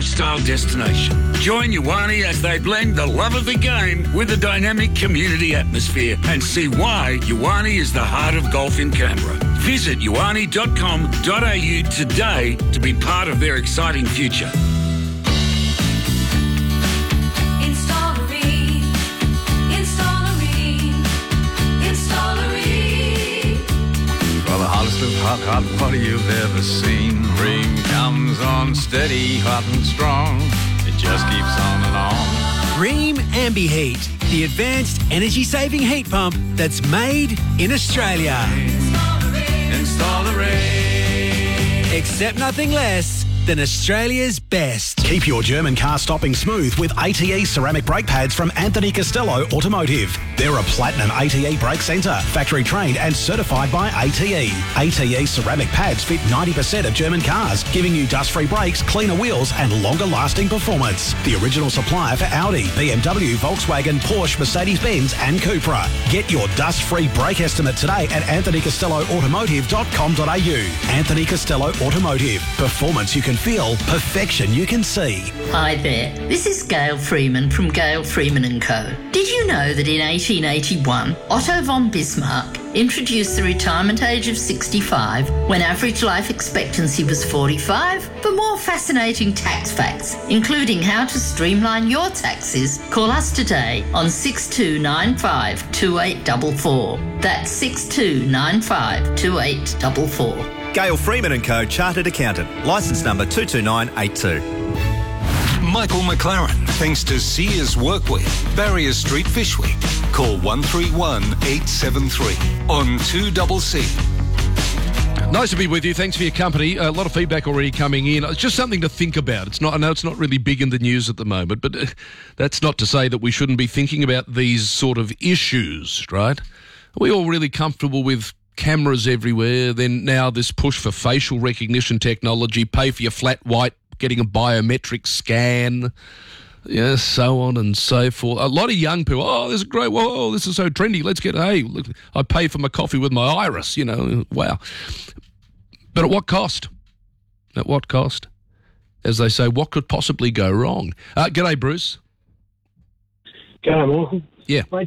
lifestyle destination. Join Ioane as they blend the love of the game with a dynamic community atmosphere and see why Ioane is the heart of golf in Canberra. Visit ioane.com.au today to be part of their exciting future. Well, the hottest of hot water you've ever seen. Ream comes on steady, hot and strong. It just keeps on and on. Ream Ambi-Heat, the advanced energy-saving heat pump that's made in Australia. Install the Ream. Accept nothing less than Australia's best. Keep your German car stopping smooth with ATE ceramic brake pads from Anthony Costello Automotive. They're a platinum ATE brake centre, factory trained and certified by ATE. ATE ceramic pads fit 90% of German cars, giving you dust-free brakes, cleaner wheels and longer-lasting performance. The original supplier for Audi, BMW, Volkswagen, Porsche, Mercedes-Benz and Cupra. Get your dust-free brake estimate today at anthonycostelloautomotive.com.au. Anthony Costello Automotive. Performance you can feel, perfection you can see. Hi there, this is Gail Freeman from Gail Freeman & Co. Did you know that in 1881, Otto von Bismarck introduced the retirement age of 65 when average life expectancy was 45? For more fascinating tax facts, including how to streamline your taxes, call us today on 6295 2844. That's 6295 2844. Gail Freeman & Co. Chartered Accountant. Licence number 22982. Michael McLaren, thanks to Sears Workwear, Barrier Street, Fishwick. Call 131 873 on 2CC. Nice to be with you. Thanks for your company. A lot of feedback already coming in. It's just something to think about. I know it's not really big in the news at the moment, but that's not to say that we shouldn't be thinking about these sort of issues, right? Are we all really comfortable with cameras everywhere? Then now this push for facial recognition technology, pay for your flat white, getting a biometric scan, so on and so forth. A lot of young people, this is great, whoa, this is so trendy, let's get, look, I pay for my coffee with my iris, wow. But at what cost? At what cost? As they say, what could possibly go wrong? G'day, Bruce. G'day, Michael. Yeah. Mate,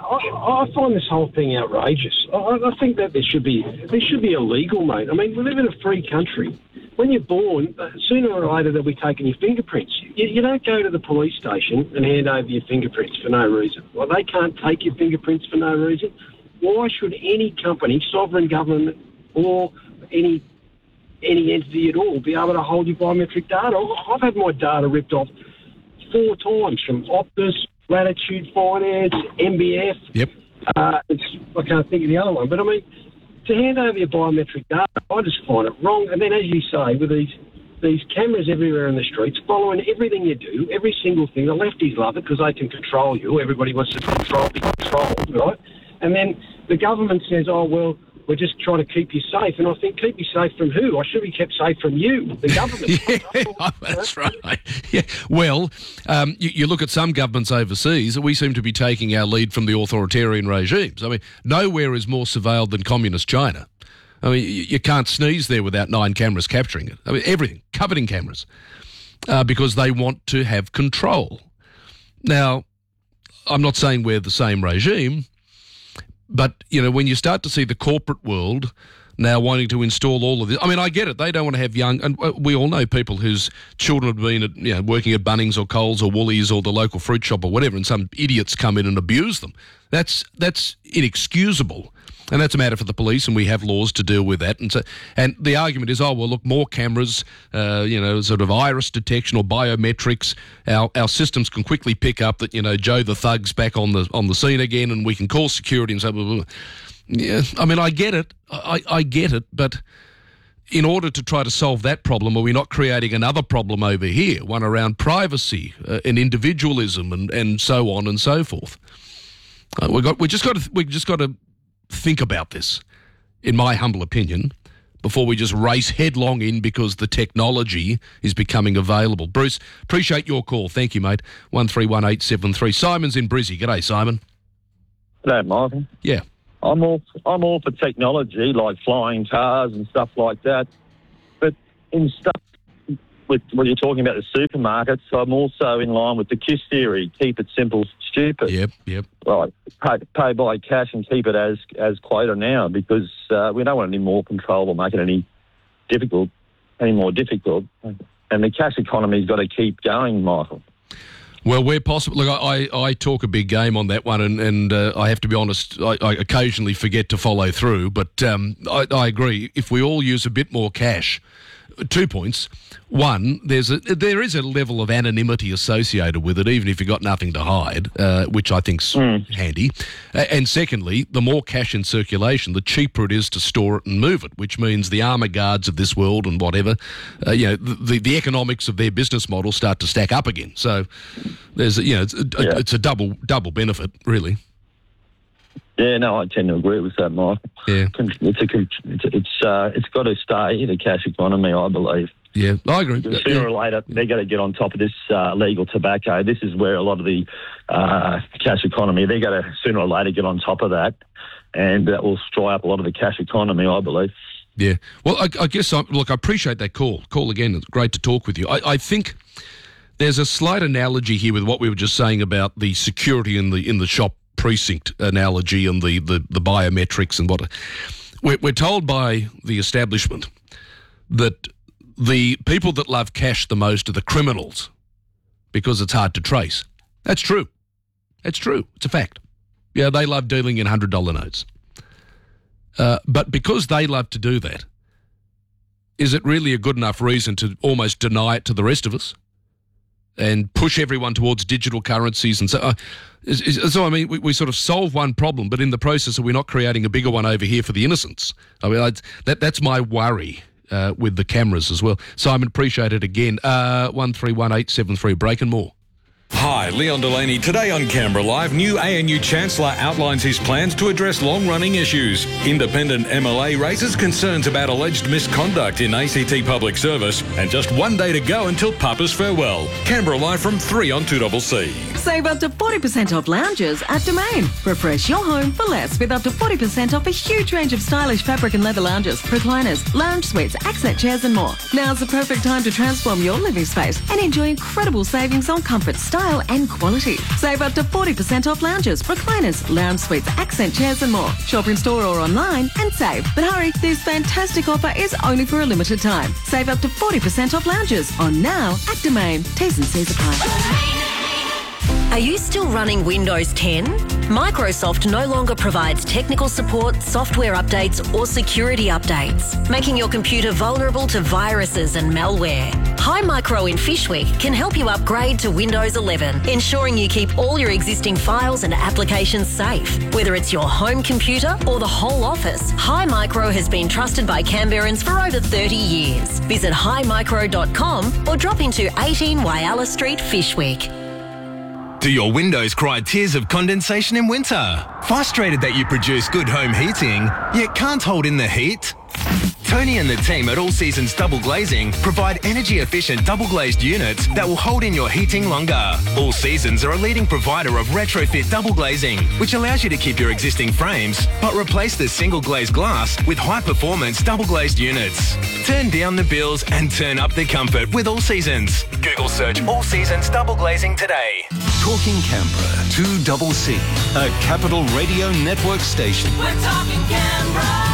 I find this whole thing outrageous. I think that this should be illegal, mate. I mean, we live in a free country. When you're born, sooner or later they'll be taking your fingerprints. You don't go to the police station and hand over your fingerprints for no reason. Well, they can't take your fingerprints for no reason. Why should any company, sovereign government, or any entity at all be able to hold your biometric data? I've had my data ripped off 4 times from Optus, Latitude Finance, MBF. Yep. I can't think of the other one. But, I mean, to hand over your biometric data, I just find it wrong. And then, as you say, with these cameras everywhere in the streets, following everything you do, every single thing, the lefties love it because they can control you. Everybody wants to be controlled, right? And then the government says, we're just trying to keep you safe. And I think, keep you safe from who? I should be kept safe from you, the government. That's right. Yeah. Well, you look at some governments overseas, we seem to be taking our lead from the authoritarian regimes. I mean, nowhere is more surveilled than communist China. I mean, you can't sneeze there without 9 cameras capturing it. I mean, everything, covered in cameras, because they want to have control. Now, I'm not saying we're the same regime, but, when you start to see the corporate world now wanting to install all of this, I mean, I get it. They don't want to have young, and we all know people whose children have been working at Bunnings or Coles or Woolies or the local fruit shop or whatever, and some idiots come in and abuse them. That's inexcusable. And that's a matter for the police, and we have laws to deal with that. And the argument is, look, more cameras, sort of iris detection or biometrics. Our systems can quickly pick up that, Joe the Thug's back on the scene again, and we can call security and say, blah, blah, blah. Yeah, I mean, I get it. I get it, but in order to try to solve that problem, are we not creating another problem over here, one around privacy and individualism and so on and so forth? We just got to think about this, in my humble opinion, before we just race headlong in because the technology is becoming available. Bruce, appreciate your call. Thank you, mate. 131873. Simon's in Brizzy. G'day, Simon. G'day, Michael. Yeah. I'm all for technology, like flying cars and stuff like that. But in stuff with what you're talking about, the supermarkets, I'm also in line with the KISS theory, keep it simple, stupid. Yep. Right, pay by cash and keep it as quota now, because we don't want any more control or make it any more difficult. And the cash economy's got to keep going, Michael. Well, where possible, look, I talk a big game on that one, and I have to be honest, I occasionally forget to follow through, but I agree. If we all use a bit more cash, 2 points. One, there is a level of anonymity associated with it, even if you've got nothing to hide, which I think's handy. And secondly, the more cash in circulation, the cheaper it is to store it and move it, which means the armour guards of this world and whatever, the economics of their business model start to stack up again. So there's, it's a double benefit, really. Yeah, no, I tend to agree with that, Mike. Yeah, it's got to stay the cash economy, I believe. Yeah, I agree. Sooner or later, they're going to get on top of this legal tobacco. This is where a lot of the cash economy, they're going to sooner or later get on top of that, and that will dry up a lot of the cash economy, I believe. Yeah. Well, I guess, I appreciate that call. Call again. It's great to talk with you. I think there's a slight analogy here with what we were just saying about the security in the shop precinct analogy and the biometrics and what. We're told by the establishment that the people that love cash the most are the criminals because it's hard to trace. That's true. It's true. It's a fact. Yeah, they love dealing in $100 notes. But because they love to do that, is it really a good enough reason to almost deny it to the rest of us and push everyone towards digital currencies? And so, I mean, we sort of solve one problem, but in the process, are we not creating a bigger one over here for the innocents? I mean, that's my worry with the cameras as well. Simon, appreciate it again. 131873, breaking more. Hi, Leon Delaney. Today on Canberra Live, new ANU Chancellor outlines his plans to address long-running issues. Independent MLA raises concerns about alleged misconduct in ACT public service, and just one day to go until Papa's farewell. Canberra Live from 3 on 2CC. Save up to 40% off lounges at Domain. Refresh your home for less with up to 40% off a huge range of stylish fabric and leather lounges, recliners, lounge suites, accent chairs and more. Now's the perfect time to transform your living space and enjoy incredible savings on comfort, style and quality. Save up to 40% off lounges, recliners, lounge suites, accent chairs and more. Shop in store or online and save. But hurry, this fantastic offer is only for a limited time. Save up to 40% off lounges on now at Domain. T's and C's apply. Are you still running Windows 10? Microsoft no longer provides technical support, software updates or security updates, making your computer vulnerable to viruses and malware. Hi Micro in Fishwick can help you upgrade to Windows 11, ensuring you keep all your existing files and applications safe. Whether it's your home computer or the whole office, Hi Micro has been trusted by Canberrans for over 30 years. Visit himicro.com or drop into 18 Whyalla Street, Fishwick. Do your windows cry tears of condensation in winter? Frustrated that you produce good home heating, yet can't hold in the heat? Tony and the team at All Seasons Double Glazing provide energy-efficient double-glazed units that will hold in your heating longer. All Seasons are a leading provider of retrofit double glazing, which allows you to keep your existing frames, but replace the single-glazed glass with high-performance double-glazed units. Turn down the bills and turn up the comfort with All Seasons. Google search All Seasons Double Glazing today. Talking Canberra, 2CC, a Capital Radio Network station. We're talking Canberra.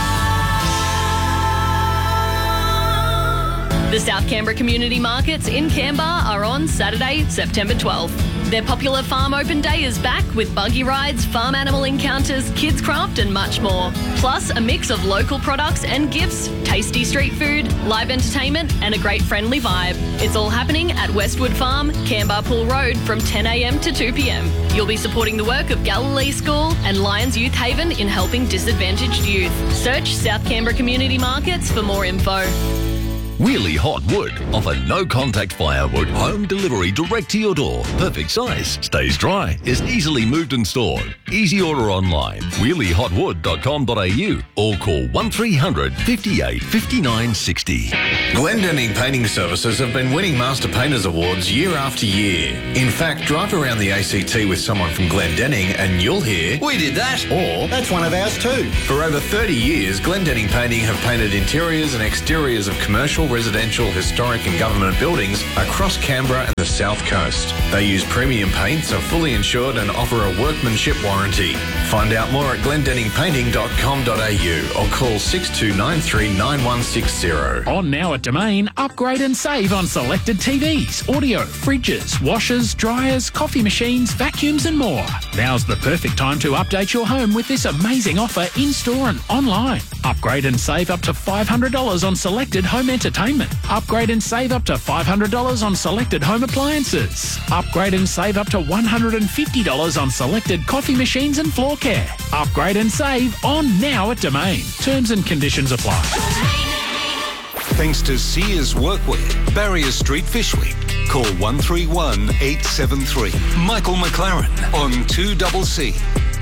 The South Canberra Community Markets in Canberra are on Saturday, September 12th. Their popular Farm Open Day is back with buggy rides, farm animal encounters, kids craft and much more. Plus a mix of local products and gifts, tasty street food, live entertainment and a great friendly vibe. It's all happening at Westwood Farm, Canberra Pool Road from 10 a.m. to 2 p.m. You'll be supporting the work of Galilee School and Lions Youth Haven in helping disadvantaged youth. Search South Canberra Community Markets for more info. Wheelie Hot Wood offer no-contact firewood, home delivery direct to your door. Perfect size, stays dry, is easily moved and stored. Easy order online, wheeliehotwood.com.au or call 1300 58 59 60. Glendenning Painting Services have been winning Master Painters Awards year after year. In fact, drive around the ACT with someone from Glendenning and you'll hear, "We did that," or "That's one of ours too." For over 30 years, Glendenning Painting have painted interiors and exteriors of commercial residential, historic and government buildings across Canberra and the South Coast. They use premium paints, are fully insured and offer a workmanship warranty. Find out more at glendenningpainting.com.au or call 6293 9160. On now at Domain, upgrade and save on selected TVs, audio, fridges, washers, dryers, coffee machines, vacuums and more. Now's the perfect time to update your home with this amazing offer in-store and online. Upgrade and save up to $500 on selected home entertainment. Upgrade and save up to $500 on selected home appliances. Upgrade and save up to $150 on selected coffee machines and floor care. Upgrade and save on now at Domain. Terms and conditions apply. Thanks to Sears Workwear, Barrier Street, Fyshwick. Call 131 873. Michael McLaren on 2CC.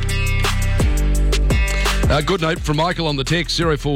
Good note from Michael on the text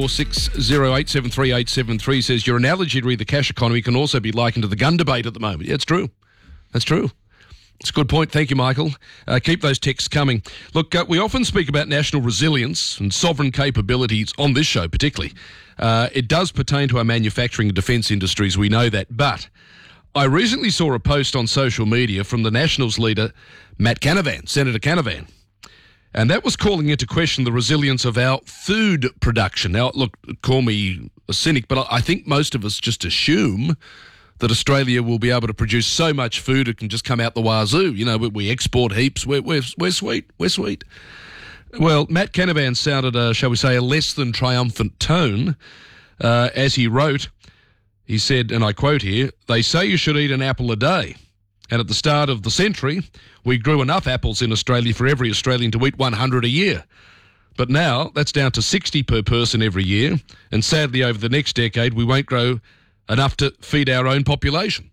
0460873873 says your analogy to read the cash economy can also be likened to the gun debate at the moment. Yeah, it's true. That's true. It's a good point. Thank you, Michael. Keep those texts coming. Look, we often speak about national resilience and sovereign capabilities on this show particularly. It does pertain to our manufacturing and defence industries, we know that. But I recently saw a post on social media from the Nationals leader, Matt Canavan, Senator Canavan. And that was calling into question the resilience of our food production. Now, look, call me a cynic, but I think most of us just assume that Australia will be able to produce so much food it can just come out the wazoo. You know, we export heaps. We're sweet. We're sweet. Well, Matt Canavan sounded, shall we say, a less than triumphant tone as he wrote. He said, and I quote here, "They say you should eat an apple a day. And at the start of the century, we grew enough apples in Australia for every Australian to eat 100 a year. But now that's down to 60 per person every year. And sadly, over the next decade, we won't grow enough to feed our own population."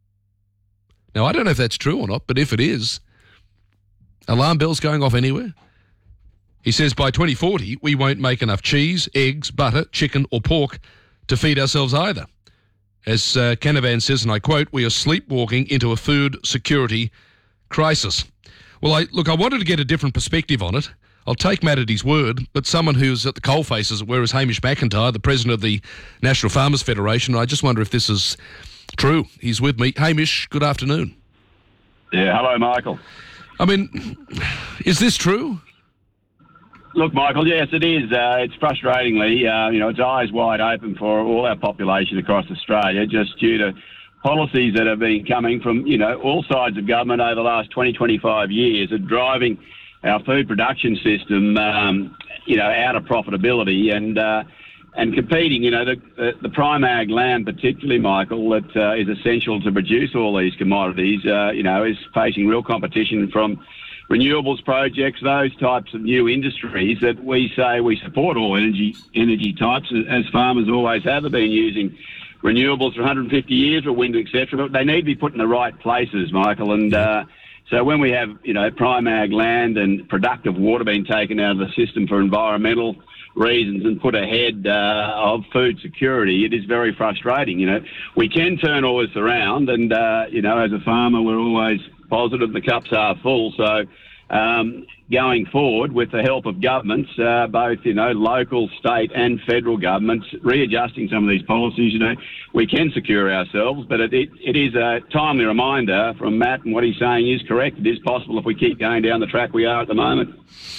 Now, I don't know if that's true or not, but if it is, alarm bells going off anywhere? He says by 2040, we won't make enough cheese, eggs, butter, chicken or pork to feed ourselves either. As Canavan says, and I quote, "We are sleepwalking into a food security crisis." Well, I wanted to get a different perspective on it. I'll take Matt at his word, but someone who's at the coalface, as it were, is Hamish McIntyre, the president of the National Farmers Federation. I just wonder if this is true. He's with me. Hamish, good afternoon. Yeah, hello, Michael. I mean, is this true? Look, Michael, yes, it is. It's frustratingly, it's eyes wide open for all our population across Australia, just due to policies that have been coming from, all sides of government over the last 20, 25 years are driving our food production system, out of profitability and competing. The prime ag land, particularly, Michael, that is essential to produce all these commodities, is facing real competition from renewables projects, those types of new industries that we say we support all energy types, as farmers always have. They've been using renewables for 150 years, or wind, etc. But they need to be put in the right places, Michael. And so when we have, prime ag land and productive water being taken out of the system for environmental reasons and put ahead of food security, it is very frustrating. We can turn all this around, and as a farmer, we're always positive the cups are full. So going forward, with the help of governments, both local, state and federal governments, readjusting some of these policies, we can secure ourselves. But it is a timely reminder from Matt, and what he's saying is correct. It is possible if we keep going down the track we are at the moment.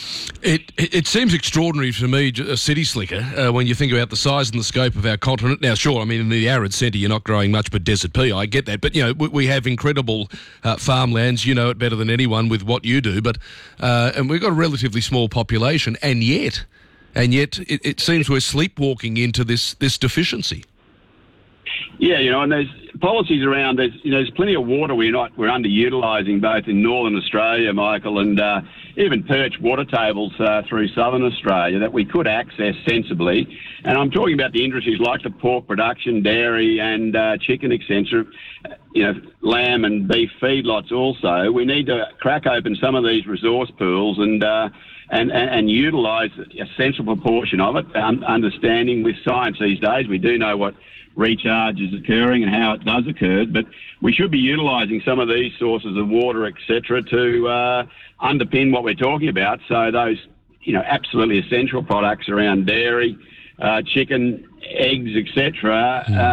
It seems extraordinary to me, a city slicker, when you think about the size and the scope of our continent. Now, sure, I mean, in the arid centre, you're not growing much but desert pea. I get that. But, we have incredible farmlands. You know it better than anyone with what you do. But and we've got a relatively small population, and yet it seems we're sleepwalking into this deficiency. Yeah, and there's policies around. There's plenty of water we're underutilising both in northern Australia, Michael, and even perch water tables through southern Australia that we could access sensibly. And I'm talking about the industries like the pork production, dairy, and chicken, etc. Lamb and beef feedlots. Also, we need to crack open some of these resource pools and utilise a sensible proportion of it. Understanding with science these days, we do know what recharge is occurring and how it does occur, but we should be utilising some of these sources of water, etc., to underpin what we're talking about. So those, absolutely essential products around dairy, chicken, eggs, etc.,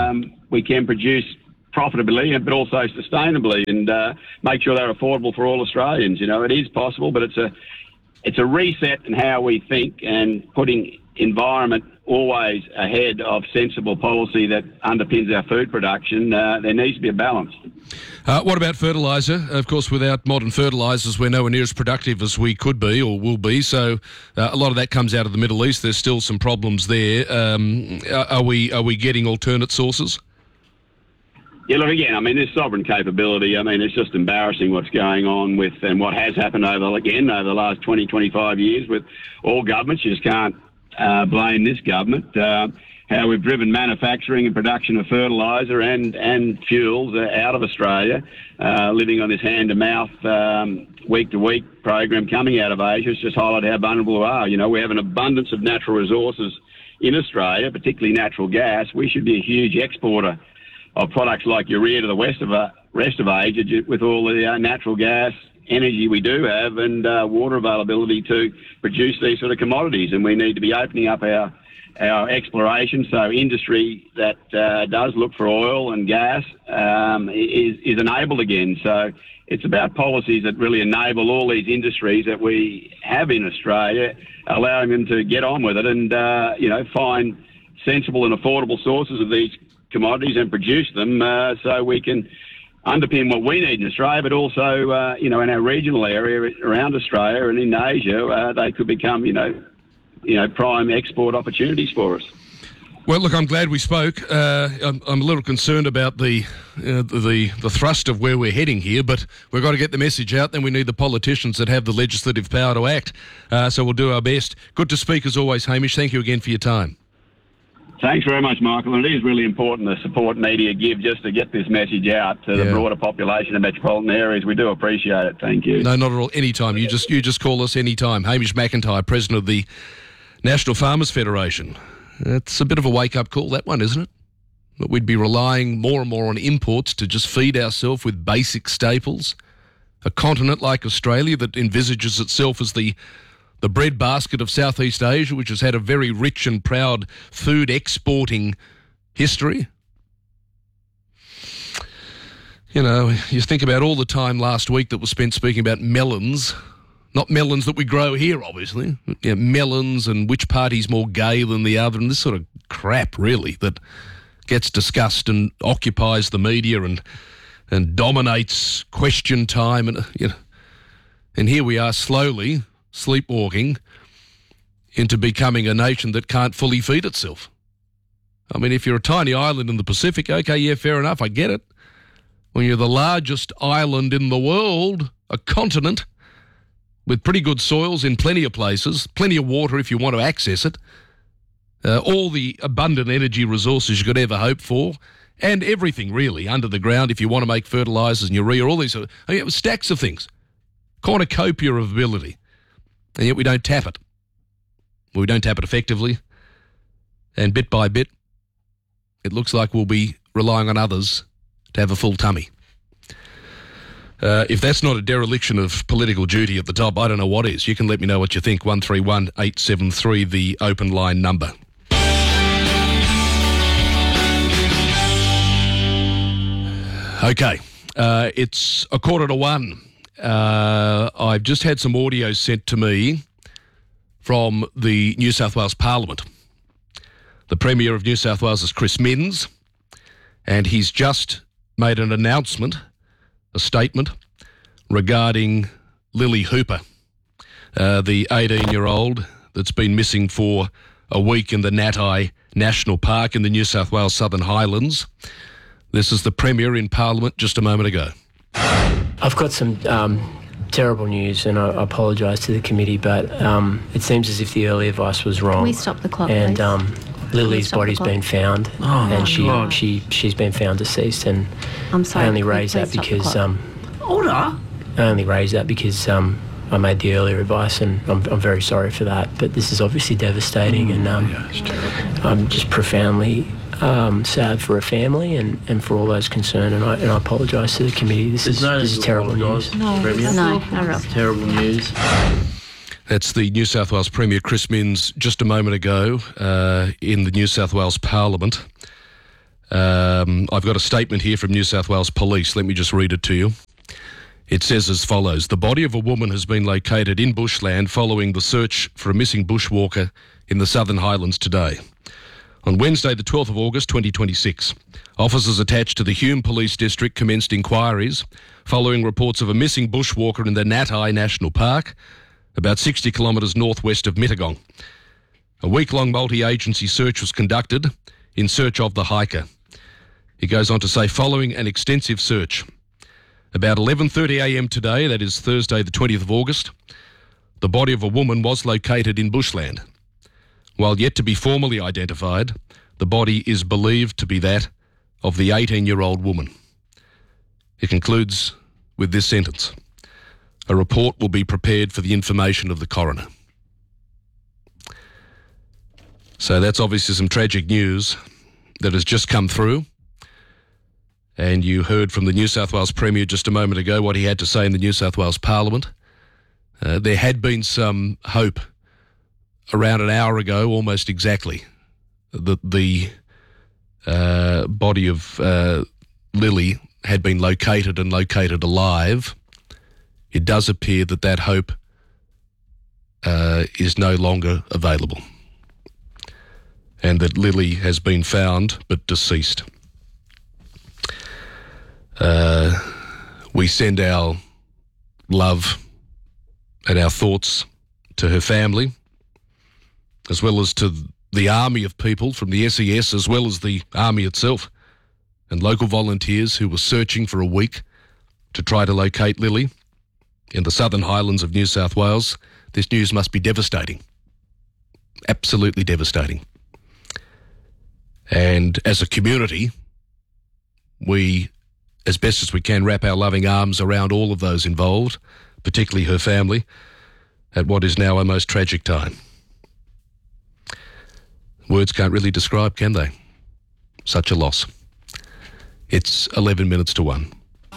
we can produce profitably, but also sustainably, and make sure they're affordable for all Australians. You know, it is possible, but it's a reset in how we think, and putting environment always ahead of sensible policy that underpins our food production. There needs to be a balance. What about fertiliser? Of course, without modern fertilisers, we're nowhere near as productive as we could be or will be. So a lot of that comes out of the Middle East. There's still some problems there. Are we getting alternate sources? Yeah, look, again, I mean, there's sovereign capability. I mean, it's just embarrassing what's going on with, and what has happened over the last 20, 25 years with all governments. You just can't blame this government. How we've driven manufacturing and production of fertiliser and fuels out of Australia, living on this hand-to-mouth, week-to-week program coming out of Asia. It's just highlighted how vulnerable we are. You know, we have an abundance of natural resources in Australia, particularly natural gas. We should be a huge exporter of products like urea to the rest of Asia, with all the natural gas energy we do have, and water availability to produce these sort of commodities. And we need to be opening up our exploration, so industry that does look for oil and gas is enabled again. So it's about policies that really enable all these industries that we have in Australia, allowing them to get on with it and find sensible and affordable sources of these commodities and produce them, so we can underpin what we need in Australia, but also, in our regional area around Australia and in Asia, they could become, prime export opportunities for us. Well, look, I'm glad we spoke. I'm a little concerned about the thrust of where we're heading here, but we've got to get the message out. Then we need the politicians that have the legislative power to act. So we'll do our best. Good to speak as always, Hamish. Thank you again for your time. Thanks very much, Michael. And it is really important the support media give just to get this message out to the broader population of metropolitan areas. We do appreciate it. Thank you. No, not at all. Anytime. You just call us anytime. Hamish McIntyre, President of the National Farmers Federation. It's a bit of a wake-up call, that one, isn't it? That we'd be relying more and more on imports to just feed ourselves with basic staples. A continent like Australia that envisages itself as the breadbasket of Southeast Asia, which has had a very rich and proud food exporting history. You know, you think about all the time last week that was spent speaking about melons, not melons that we grow here, obviously. Melons and which party's more gay than the other, and this sort of crap, really, that gets discussed and occupies the media and dominates question time. And here we are slowly sleepwalking into becoming a nation that can't fully feed itself. I mean, if you're a tiny island in the Pacific, okay, yeah, fair enough, I get it. When you're the largest island in the world, a continent, with pretty good soils in plenty of places, plenty of water if you want to access it, all the abundant energy resources you could ever hope for, and everything really under the ground if you want to make fertilisers and urea, all these stacks of things, cornucopia of ability. And yet we don't tap it. We don't tap it effectively. And bit by bit, it looks like we'll be relying on others to have a full tummy. If that's not a dereliction of political duty at the top, I don't know what is. You can let me know what you think. 131 873, the open line number. Okay, it's 1:15. I've just had some audio sent to me from the New South Wales Parliament. The Premier of New South Wales is Chris Minns, and he's just made an announcement, a statement, regarding Lily Hooper, the 18-year-old that's been missing for a week in the Natai National Park in the New South Wales Southern Highlands. This is the Premier in Parliament just a moment ago. I've got some terrible news, and I apologise to the committee, but it seems as if the early advice was wrong. Can we stop the clock, and please? Lily's body's been found, and she's been found deceased. And I'm sorry. I only raised that because Order. I only raised that because I made the earlier advice, and I'm very sorry for that. But this is obviously devastating, and I'm just profoundly sad for her family and for all those concerned, and I apologise to the committee. This is terrible news. No, It's terrible news. That's the New South Wales Premier Chris Minns just a moment ago in the New South Wales Parliament. I've got a statement here from New South Wales Police. Let me just read it to you. It says as follows. The body of a woman has been located in bushland following the search for a missing bushwalker in the Southern Highlands today. On Wednesday, the 12th of August, 2026, officers attached to the Hume Police District commenced inquiries following reports of a missing bushwalker in the Natai National Park, about 60 kilometres northwest of Mittagong. A week-long multi-agency search was conducted in search of the hiker. He goes on to say, following an extensive search, about 11:30am today, that is Thursday the 20th of August, the body of a woman was located in bushland. While yet to be formally identified, the body is believed to be that of the 18-year-old woman. It concludes with this sentence. A report will be prepared for the information of the coroner. So that's obviously some tragic news that has just come through. And you heard from the New South Wales Premier just a moment ago what he had to say in the New South Wales Parliament. There had been some hope around an hour ago, almost exactly, that the body of Lily had been located and located alive. It does appear that that hope is no longer available, and that Lily has been found but deceased. We send our love and our thoughts to her family, as well as to the army of people from the SES, as well as the army itself, and local volunteers who were searching for a week to try to locate Lily in the Southern Highlands of New South Wales. This news must be devastating. Absolutely devastating. And as a community, we, as best as we can, wrap our loving arms around all of those involved, particularly her family, at what is now a most tragic time. Words can't really describe, can they? Such a loss. It's 11 minutes to 1.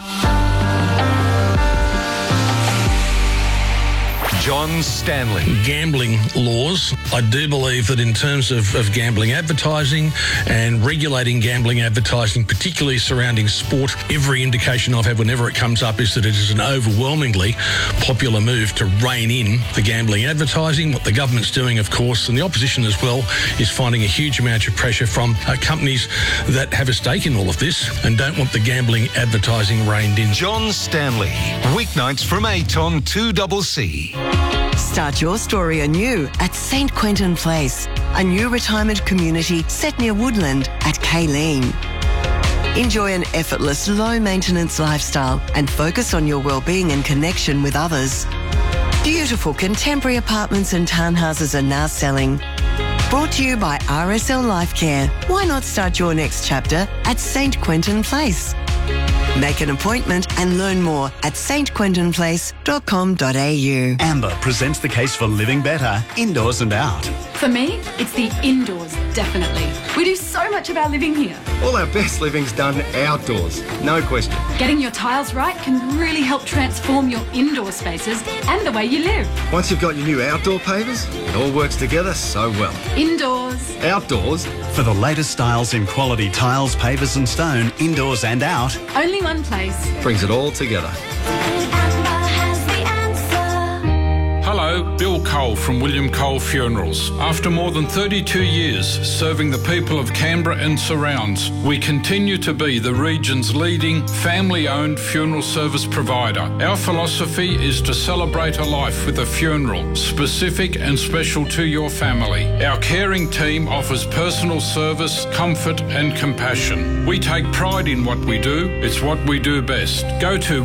John Stanley. Gambling laws. I do believe that in terms of gambling advertising and regulating gambling advertising, particularly surrounding sport, every indication I've had whenever it comes up is that it is an overwhelmingly popular move to rein in the gambling advertising. What the government's doing, of course, and the opposition as well, is finding a huge amount of pressure from companies that have a stake in all of this and don't want the gambling advertising reined in. John Stanley. Weeknights from 8 on 2CC. Start your story anew at St Quentin Place, a new retirement community set near Woodland at Kayleen. Enjoy an effortless, low-maintenance lifestyle and focus on your well-being and connection with others. Beautiful contemporary apartments and townhouses are now selling. Brought to you by RSL Life Care. Why not start your next chapter at St Quentin Place? Make an appointment and learn more at stquentinplace.com.au. Amber presents the case for living better, indoors and out. For me, it's the indoors, definitely. We do so much of our living here. All our best living's done outdoors, no question. Getting your tiles right can really help transform your indoor spaces and the way you live. Once you've got your new outdoor pavers, it all works together so well. Indoors. Outdoors. For the latest styles in quality tiles, pavers and stone, indoors and out. Only one place. Brings it all together. Hello, Bill Cole from William Cole Funerals. After more than 32 years serving the people of Canberra and surrounds, we continue to be the region's leading family-owned funeral service provider. Our philosophy is to celebrate a life with a funeral, specific and special to your family. Our caring team offers personal service, comfort and compassion. We take pride in what we do. It's what we do best. Go to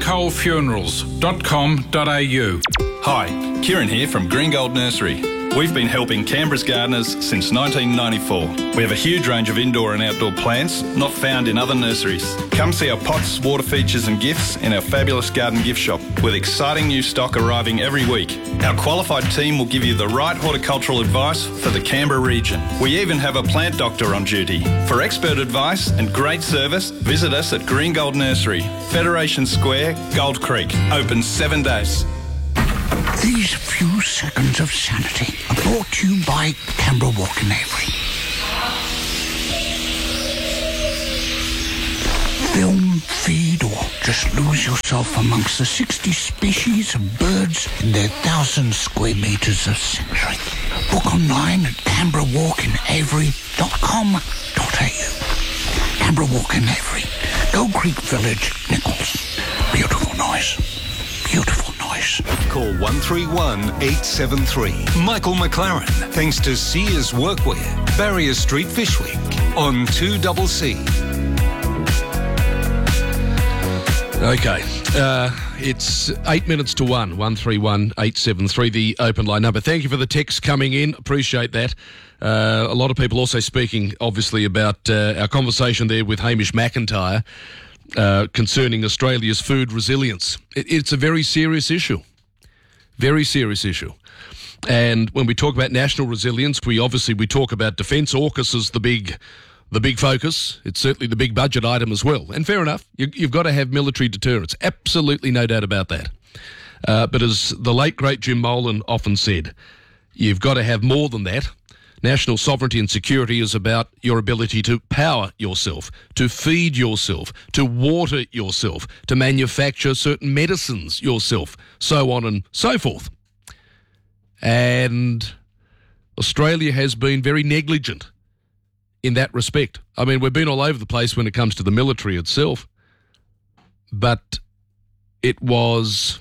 williamcolefunerals.com.au. Hi, Kieran here from Green Gold Nursery. We've been helping Canberra's gardeners since 1994. We have a huge range of indoor and outdoor plants not found in other nurseries. Come see our pots, water features and gifts in our fabulous garden gift shop with exciting new stock arriving every week. Our qualified team will give you the right horticultural advice for the Canberra region. We even have a plant doctor on duty. For expert advice and great service, visit us at Green Gold Nursery, Federation Square, Gold Creek. Open 7 days. These few seconds of sanity are brought to you by Canberra Walk in Avery. film, feed, or just lose yourself amongst the 60 species of birds in their 1,000 square metres of sanctuary. Book online at canberrawalkinavary.com.au. Canberra Walk in Avery, Gold Creek Village, Nichols. Beautiful noise. Beautiful noise. Call 131 873. Michael McLaren, thanks to Sears Workwear, Barrier Street, Fishwick, on 2CC. Okay, it's 8 minutes to 1, 131 873, the open line number. Thank you for the text coming in. Appreciate that. A lot of people also speaking, obviously, about our conversation there with Hamish McIntyre concerning Australia's food resilience. It's a very serious issue. Very serious issue. And when we talk about national resilience, we talk about Defence AUKUS as the big focus. It's certainly the big budget item as well. And fair enough, you've got to have military deterrence. Absolutely no doubt about that. But as the late, great Jim Molan often said, you've got to have more than that. National sovereignty and security is about your ability to power yourself, to feed yourself, to water yourself, to manufacture certain medicines yourself, so on and so forth. And Australia has been very negligent in that respect. I mean, we've been all over the place when it comes to the military itself, but it was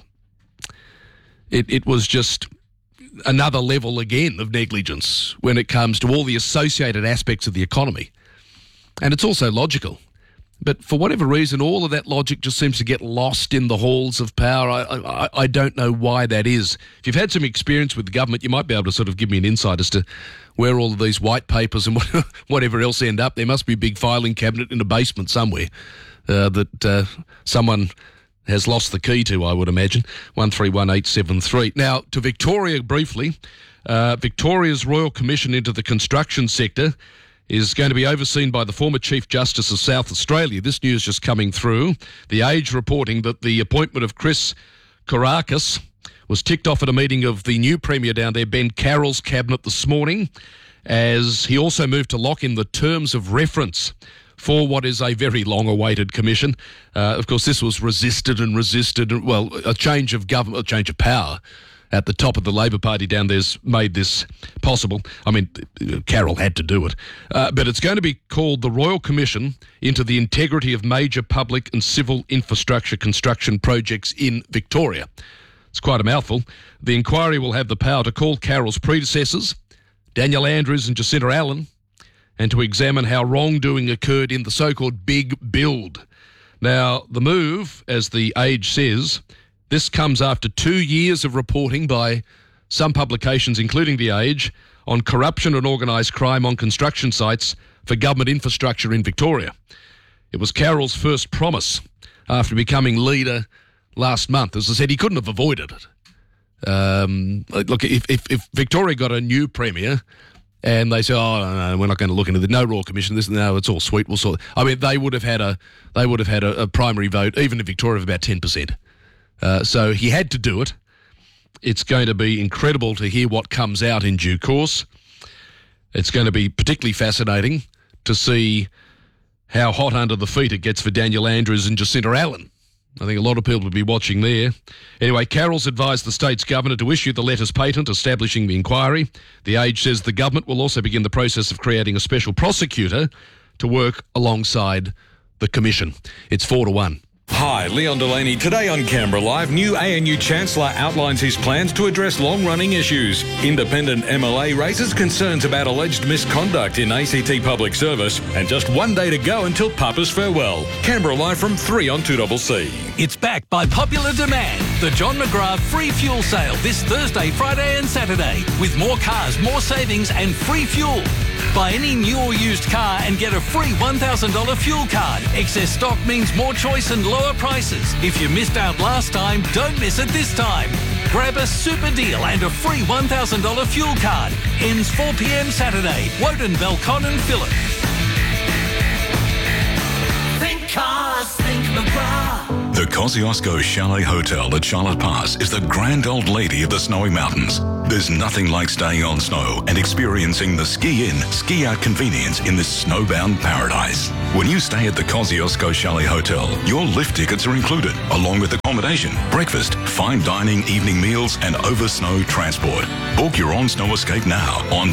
just another level again of negligence when it comes to all the associated aspects of the economy. And it's also logical. But for whatever reason, all of that logic just seems to get lost in the halls of power. I don't know why that is. If you've had some experience with the government, you might be able to sort of give me an insight as to where all of these white papers and whatever else end up. There must be a big filing cabinet in a basement somewhere that someone has lost the key to, I would imagine. 131873. Now, to Victoria briefly. Victoria's Royal Commission into the construction sector is going to be overseen by the former Chief Justice of South Australia. This news just coming through. The Age reporting that the appointment of Chris Kourakis was ticked off at a meeting of the new Premier down there, Ben Carroll's cabinet this morning, as he also moved to lock in the terms of reference for what is a very long-awaited commission. Of course, this was resisted. Well, a change of government, a change of power at the top of the Labor Party down there's made this possible. I mean, Carroll had to do it. But it's going to be called the Royal Commission into the Integrity of Major Public and Civil Infrastructure Construction Projects in Victoria. It's quite a mouthful. The inquiry will have the power to call Carroll's predecessors, Daniel Andrews and Jacinta Allen, and to examine how wrongdoing occurred in the so-called Big Build. Now, the move, as the Age says, this comes after 2 years of reporting by some publications, including The Age, on corruption and organised crime on construction sites for government infrastructure in Victoria. It was Carroll's first promise after becoming leader last month. As I said, he couldn't have avoided it. Look, if Victoria got a new Premier and they say, oh, no, we're not going to look into the no Royal Commission, no, it's all sweet, we'll sort it. I mean, they would have had a primary vote, even in Victoria, of about 10%. So he had to do it. It's going to be incredible to hear what comes out in due course. It's going to be particularly fascinating to see how hot under the feet it gets for Daniel Andrews and Jacinta Allen. I think a lot of people will be watching there. Anyway, Carroll's advised the state's governor to issue the letters patent establishing the inquiry. The Age says the government will also begin the process of creating a special prosecutor to work alongside the commission. It's 4-1. Hi, Leon Delaney. Today on Canberra Live, new ANU Chancellor outlines his plans to address long-running issues. Independent MLA raises concerns about alleged misconduct in ACT public service, and just 1 day to go until Papa's farewell. Canberra Live from 3 on 2CC. It's back by popular demand. The John McGrath free fuel sale this Thursday, Friday and Saturday, with more cars, more savings and free fuel. Buy any new or used car and get a free $1,000 fuel card. Excess stock means more choice and lower prices. If you missed out last time, don't miss it this time. Grab a super deal and a free $1,000 fuel card. Ends 4 p.m. Saturday. Woden, Belcon and Phillip. Think cars, think McGrath. The Kosciuszko Chalet Hotel at Charlotte Pass is the grand old lady of the snowy mountains. There's nothing like staying on snow and experiencing the ski-in, ski-out convenience in this snowbound paradise. When you stay at the Kosciuszko Chalet Hotel, your lift tickets are included, along with accommodation, breakfast, fine dining, evening meals, and over-snow transport. Book your on-snow escape now on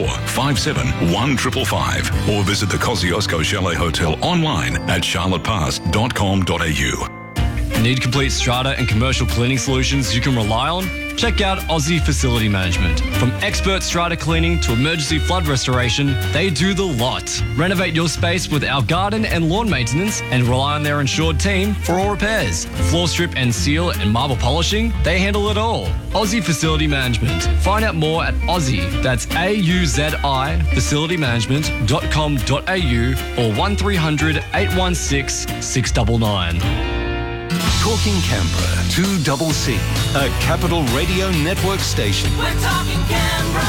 64571555 or visit the Kosciuszko Chalet Hotel online at charlottepass.com.au. Need complete strata and commercial cleaning solutions you can rely on? Check out Aussie Facility Management. From expert strata cleaning to emergency flood restoration, they do the lot. Renovate your space with our garden and lawn maintenance and rely on their insured team for all repairs. Floor strip and seal and marble polishing, they handle it all. Aussie Facility Management. Find out more at Aussie, that's AUZI, facilitymanagement.com.au or 1300 816 699. Talking Canberra, 2CC, a Capital Radio Network station. We're talking Canberra.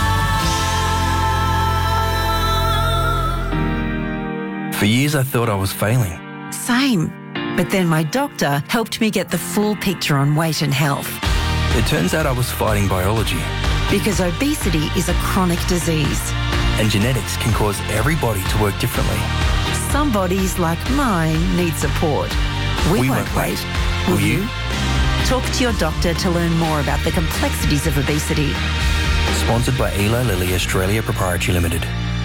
For years I thought I was failing. Same. But then my doctor helped me get the full picture on weight and health. It turns out I was fighting biology. Because obesity is a chronic disease. And genetics can cause every body to work differently. Some bodies, like mine, need support. We won't wait. Will you? Talk to your doctor to learn more about the complexities of obesity. Sponsored by Eli Lilly Australia Proprietary Limited.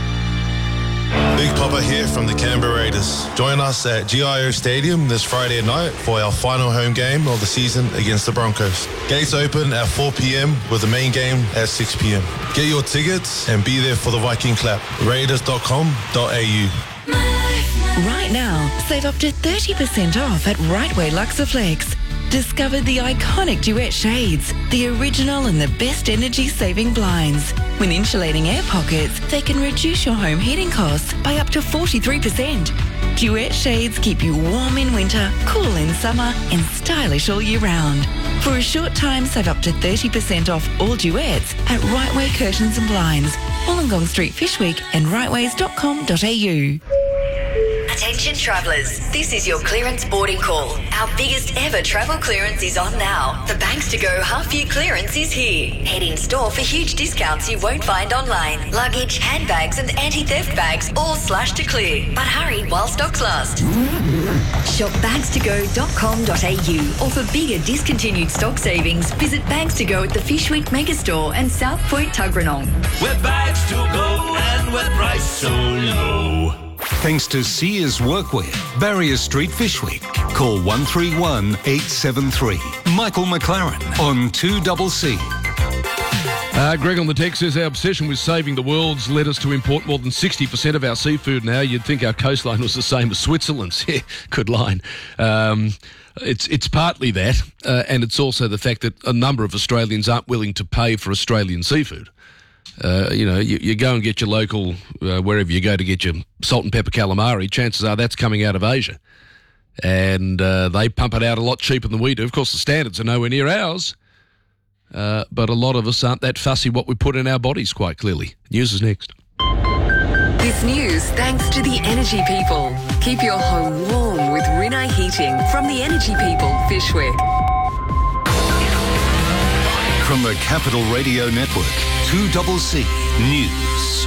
Big Papa here from the Canberra Raiders. Join us at GIO Stadium this Friday night for our final home game of the season against the Broncos. Gates open at 4 p.m. with the main game at 6 p.m. Get your tickets and be there for the Viking Clap. Raiders.com.au. Right now, save up to 30% off at Rightway Luxaflex. Discover the iconic Duet shades, the original and the best energy-saving blinds. When insulating air pockets, they can reduce your home heating costs by up to 43%. Duet shades keep you warm in winter, cool in summer, and stylish all year round. For a short time, save up to 30% off all Duets at Rightway Curtains and Blinds, Wollongong Street, Fishwick, and rightways.com.au. Attention travellers, this is your clearance boarding call. Our biggest ever travel clearance is on now. The Banks to Go half-year clearance is here. Head in store for huge discounts you won't find online. Luggage, handbags and anti-theft bags all slashed to clear. But hurry while stocks last. Shop bags2go.com.au or for bigger discontinued stock savings, visit Bags to Go at the Fishwick Megastore and South Point Tuggeranong. We're Bags to Go and we're priced so low. Thanks to Sears Workwear, Barrier Street, Fishwick. Call 131 873. Michael McLaren on 2CC. Greg on the text says our obsession with saving the world's led us to import more than 60% of our seafood now. You'd think our coastline was the same as Switzerland's. Yeah, good line. It's partly that, and it's also the fact that a number of Australians aren't willing to pay for Australian seafood. You go and get your local, wherever you go to get your salt and pepper calamari, chances are that's coming out of Asia. And they pump it out a lot cheaper than we do. Of course, the standards are nowhere near ours, but a lot of us aren't that fussy what we put in our bodies, quite clearly. News is next. This news thanks to the Energy People. Keep your home warm with Rinnai Heating from the Energy People, Fishwick. From the Capital Radio Network, 2CC News.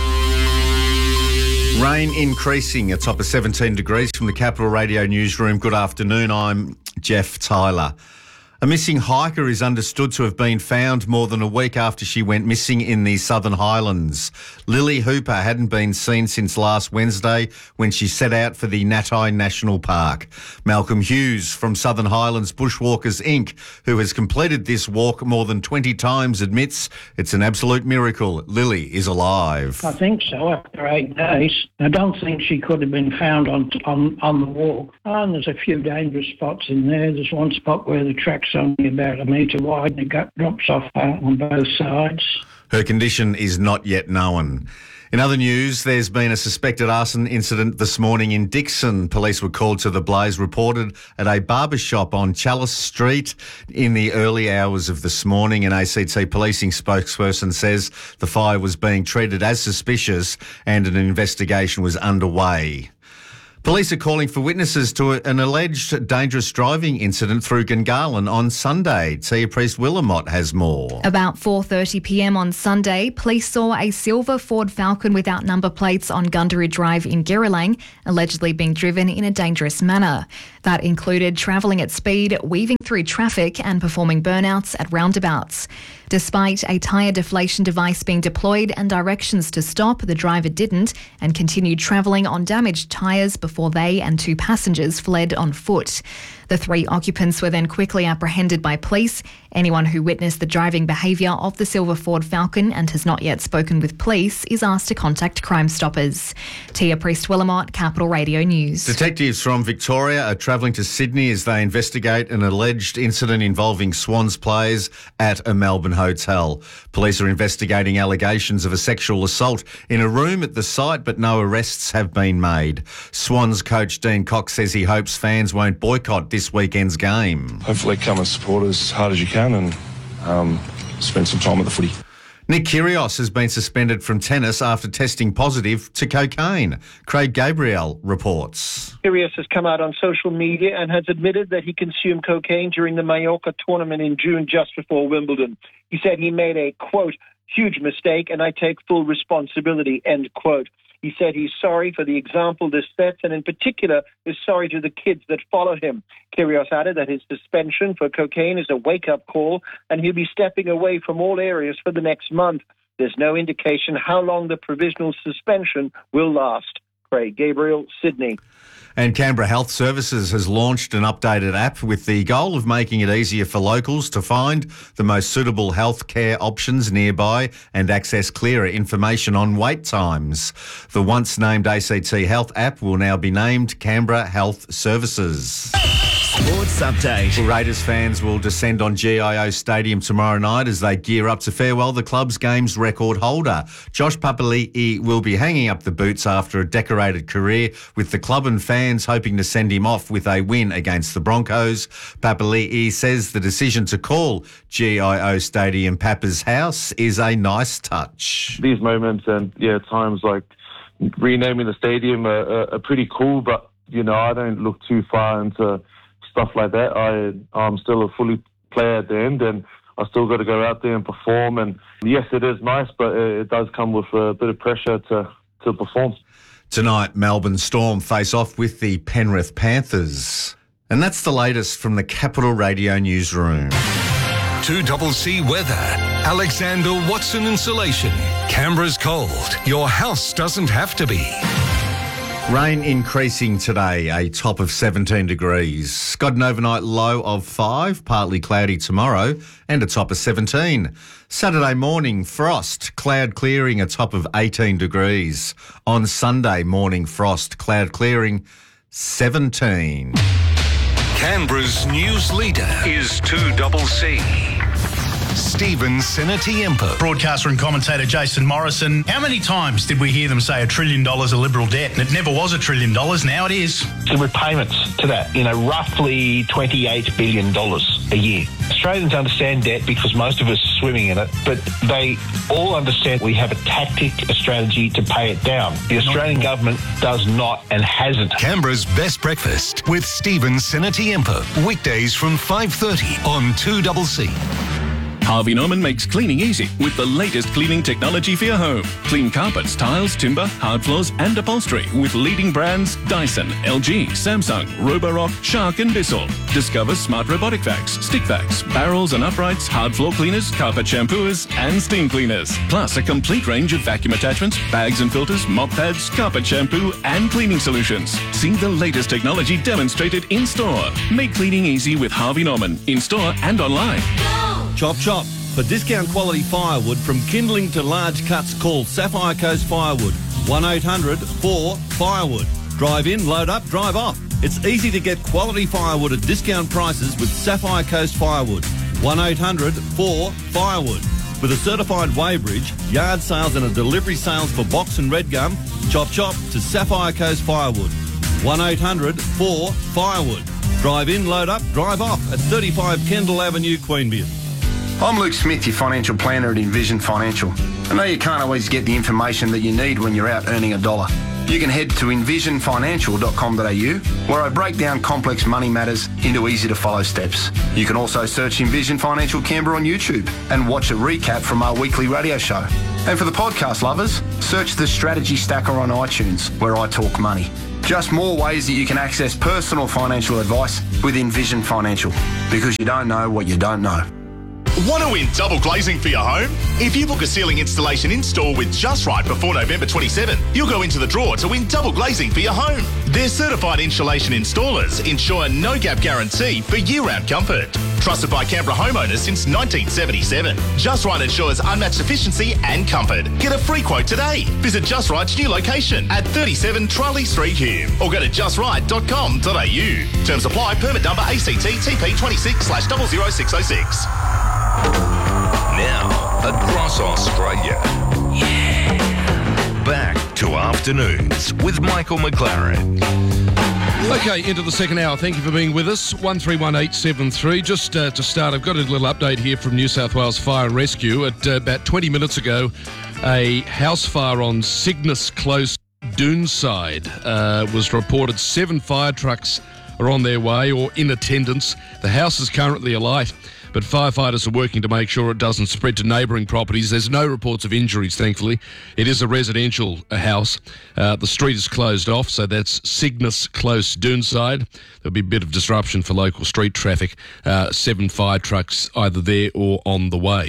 Rain increasing, a top of 17 degrees from the Capital Radio newsroom. Good afternoon, I'm Jeff Tyler. A missing hiker is understood to have been found more than a week after she went missing in the Southern Highlands. Lily Hooper hadn't been seen since last Wednesday when she set out for the Natai National Park. Malcolm Hughes from Southern Highlands Bushwalkers Inc., who has completed this walk more than 20 times, admits it's an absolute miracle Lily is alive. I think so, after 8 days. I don't think she could have been found on the walk. And there's a few dangerous spots in there. There's one spot where the track's only about 1 metre wide and it drops off on both sides. Her condition is not yet known. In other news, there's been a suspected arson incident this morning in Dixon. Police were called to the blaze, reported at a barber shop on Chalice Street in the early hours of this morning. An ACT policing spokesperson says the fire was being treated as suspicious and an investigation was underway. Police are calling for witnesses to an alleged dangerous driving incident through Gungahlin on Sunday. Tia Priest-Willamott has more. About 4:30 p.m. on Sunday, police saw a silver Ford Falcon without number plates on Gundaroo Drive in Girralang, allegedly being driven in a dangerous manner. That included travelling at speed, weaving through traffic and performing burnouts at roundabouts. Despite a tyre deflation device being deployed and directions to stop, the driver didn't and continued travelling on damaged tyres before they and 2 passengers fled on foot. The 3 occupants were then quickly apprehended by police. Anyone who witnessed the driving behaviour of the silver Ford Falcon and has not yet spoken with police is asked to contact Crime Stoppers. Tia Priest-Willamott, Capital Radio News. Detectives from Victoria are travelling to Sydney as they investigate an alleged incident involving Swans players at a Melbourne hotel. Police are investigating allegations of a sexual assault in a room at the site, but no arrests have been made. Swans coach Dean Cox says he hopes fans won't boycott this weekend's game. Hopefully come and support as hard as you can and spend some time at the footy. Nick Kyrgios has been suspended from tennis after testing positive to cocaine. Craig Gabriel reports. Kyrgios has come out on social media and has admitted that he consumed cocaine during the Mallorca tournament in June just before Wimbledon. He said he made a, quote, huge mistake and I take full responsibility, end quote. He said he's sorry for the example this sets and in particular is sorry to the kids that follow him. Kyrgios added that his suspension for cocaine is a wake-up call and he'll be stepping away from all areas for the next month. There's no indication how long the provisional suspension will last. Craig Gabriel, Sydney. And Canberra Health Services has launched an updated app with the goal of making it easier for locals to find the most suitable health care options nearby and access clearer information on wait times. The once named ACT Health app will now be named Canberra Health Services. Sports update. Raiders fans will descend on GIO Stadium tomorrow night as they gear up to farewell the club's games record holder. Josh Papali'i will be hanging up the boots after a decorated career, with the club and fans hoping to send him off with a win against the Broncos. Papali'i says the decision to call GIO Stadium Papa's house is a nice touch. These moments and, times like renaming the stadium are pretty cool, but, I don't look too far into stuff like that. I'm still a fully player at the end and I still got to go out there and perform. And yes, it is nice, but it does come with a bit of pressure to perform. Tonight, Melbourne Storm face off with the Penrith Panthers. And that's the latest from the Capital Radio newsroom. 2CC weather. Alexander Watson Insulation. Canberra's cold. Your house doesn't have to be. Rain increasing today, a top of 17 degrees. Got an overnight low of 5, partly cloudy tomorrow, and a top of 17. Saturday morning, frost, cloud clearing, a top of 18 degrees. On Sunday morning, frost, cloud clearing, 17. Canberra's news leader is 2CC. Stephen Sinatiempo. Broadcaster and commentator Jason Morrison. How many times did we hear them say $1 trillion of Liberal debt? And it never was $1 trillion. Now it is. The repayments to that, roughly $28 billion a year. Australians understand debt because most of us are swimming in it, but they all understand we have a tactic, a strategy to pay it down. The Australian government does not and hasn't. Canberra's best breakfast with Stephen Sinatiempo. Weekdays from 5:30 on 2CC. Harvey Norman makes cleaning easy with the latest cleaning technology for your home. Clean carpets, tiles, timber, hard floors and upholstery with leading brands Dyson, LG, Samsung, Roborock, Shark and Bissell. Discover smart robotic vacs, stick vacs, barrels and uprights, hard floor cleaners, carpet shampooers and steam cleaners. Plus a complete range of vacuum attachments, bags and filters, mop pads, carpet shampoo and cleaning solutions. See the latest technology demonstrated in store. Make cleaning easy with Harvey Norman, in store and online. Chop Chop. For discount quality firewood from kindling to large cuts, call Sapphire Coast Firewood. 1-800-4-FIREWOOD. Drive in, load up, drive off. It's easy to get quality firewood at discount prices with Sapphire Coast Firewood. 1-800-4-FIREWOOD. With a certified weighbridge, yard sales and a delivery sales for box and red gum, Chop Chop to Sapphire Coast Firewood. 1-800-4-FIREWOOD. Drive in, load up, drive off at 35 Kendall Avenue, Queanbeyan. I'm Luke Smith, your financial planner at Envision Financial. I know you can't always get the information that you need when you're out earning $1. you can head to envisionfinancial.com.au, where I break down complex money matters into easy-to-follow steps. You can also search Envision Financial Canberra on YouTube and watch a recap from our weekly radio show. And for the podcast lovers, search The Strategy Stacker on iTunes, where I talk money. Just more ways that you can access personal financial advice with Envision Financial, because you don't know what you don't know. Want to win double glazing for your home? If you book a ceiling installation in-store with Just Right before November 27, you'll go into the draw to win double glazing for your home. Their certified insulation installers ensure no-gap guarantee for year-round comfort. Trusted by Canberra homeowners since 1977. Just Right ensures unmatched efficiency and comfort. Get a free quote today. Visit Just Right's new location at 37 Trolley Street, Hume, or go to justright.com.au. Terms apply. Permit number ACT TP 26/00606. Now, across Australia. Back to Afternoons with Michael McLaren. Okay, into the second hour. Thank you for being with us. 131873. Just to start, I've got a little update here from New South Wales Fire and Rescue. At about 20 minutes ago, a house fire on Cygnus Close, Doonside, was reported. 7 fire trucks are on their way or in attendance. The house is currently alight, but firefighters are working to make sure it doesn't spread to neighbouring properties. There's no reports of injuries, thankfully. It is a residential house. The street is closed off, so that's Cygnus Close, Doonside. There'll be a bit of disruption for local street traffic. 7 fire trucks either there or on the way.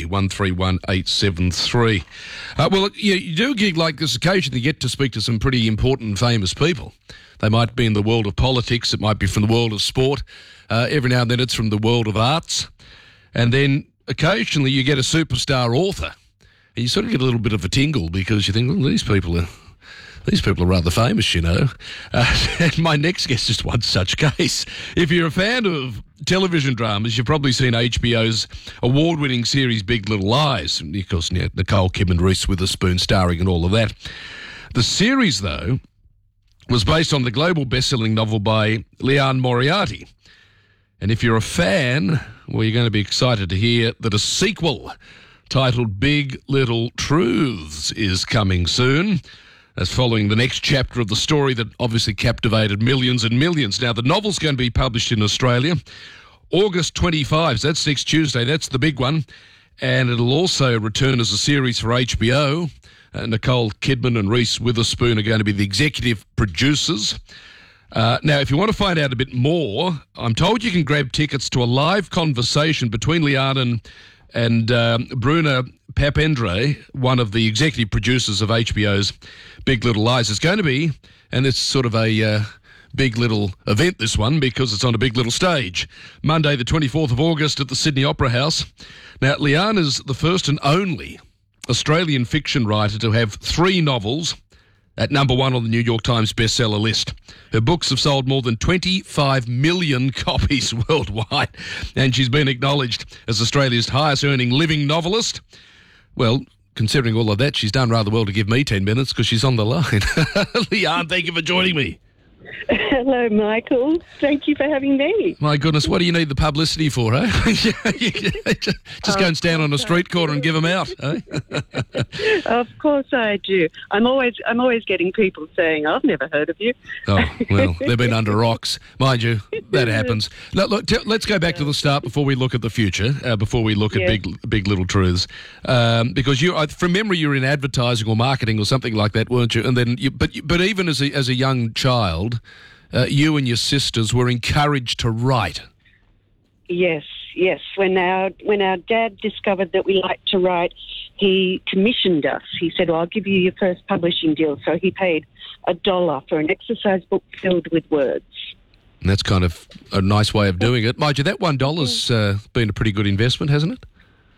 131873. Well, you do a gig like this occasionally, you get to speak to some pretty important and famous people. They might be in the world of politics. It might be from the world of sport. Every now and then it's from the world of arts. And then occasionally you get a superstar author, and you sort of get a little bit of a tingle because you think, well, these people are rather famous, you know. And my next guest is one such case. If you're a fan of television dramas, you've probably seen HBO's award-winning series Big Little Lies. And of course, Nicole Kidman, Reese Witherspoon starring and all of that. The series, though, was based on the global best-selling novel by Liane Moriarty. And if you're a fan, well, you're going to be excited to hear that a sequel titled Big Little Truths is coming soon. That's following the next chapter of the story that obviously captivated millions and millions. Now, the novel's going to be published in Australia August 25. So that's next Tuesday. That's the big one. And it'll also return as a series for HBO. Nicole Kidman and Reese Witherspoon are going to be the executive producers. Now, if you want to find out a bit more, I'm told you can grab tickets to a live conversation between Liane and Bruna Papendre, one of the executive producers of HBO's Big Little Lies. It's going to be, and it's sort of a big little event, this one, because it's on a big little stage. Monday, the 24th of August at the Sydney Opera House. Now, Liane is the first and only Australian fiction writer to have 3 novels at number 1 on the New York Times bestseller list. Her books have sold more than 25 million copies worldwide, and she's been acknowledged as Australia's highest-earning living novelist. Well, considering all of that, she's done rather well to give me 10 minutes because she's on the line. Liane, thank you for joining me. Hello, Michael. Thank you for having me. My goodness, what do you need the publicity for, eh? Just go and stand on a street corner and give them out, eh? Of course I do. I'm always getting people saying, I've never heard of you. Oh, well, they've been under rocks. Mind you, that happens. Look, let's go back to the start before we look at the future, before we look at Big Little Truths. Because from memory, you were in advertising or marketing or something like that, weren't you? And then, but even as a young child, you and your sisters were encouraged to write. Yes. When our dad discovered that we liked to write, he commissioned us. He said, well, I'll give you your first publishing deal. So he paid $1 for an exercise book filled with words. And that's kind of a nice way of doing it. Mind you, that $1's been a pretty good investment, hasn't it?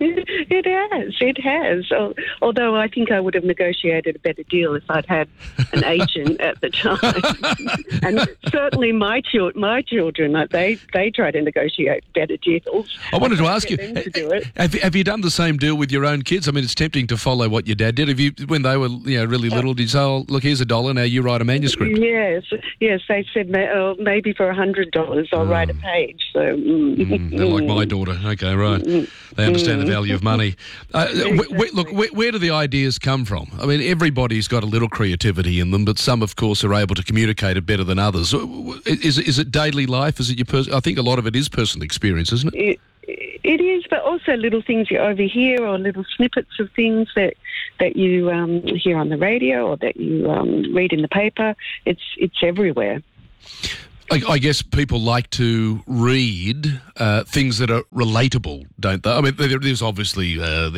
It has. Although I think I would have negotiated a better deal if I'd had an agent at the time. And certainly my children, they try to negotiate better deals. I wanted to ask you, have you done the same deal with your own kids? I mean, it's tempting to follow what your dad did. Have you, when they were really little, did you say, oh, look, here's $1, now you write a manuscript? Yes. They said maybe for $100 I'll write a page. So they're like my daughter. Okay, right. They understand the value of money. funny. Where do the ideas come from? I mean, everybody's got a little creativity in them, but some, of course, are able to communicate it better than others. Is it daily life? Is it your I think a lot of it is personal experience, isn't it? It is, but also little things you overhear or little snippets of things that you hear on the radio or that you read in the paper. It's everywhere. I guess people like to read things that are relatable, don't they? I mean, there is obviously